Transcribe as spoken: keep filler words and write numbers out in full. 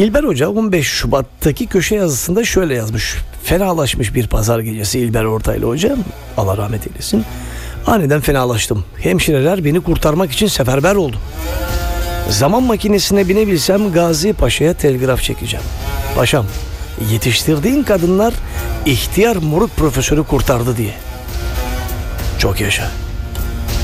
İlber Hoca on beş Şubat'taki köşe yazısında şöyle yazmış. Fenalaşmış bir pazar gecesi İlber Ortaylı Hoca, Allah rahmet eylesin. Aniden fenalaştım. Hemşireler beni kurtarmak için seferber oldu. Zaman makinesine binebilsem Gazi Paşa'ya telgraf çekeceğim. Paşam, yetiştirdiğin kadınlar ihtiyar moruk profesörü kurtardı diye. Çok yaşa.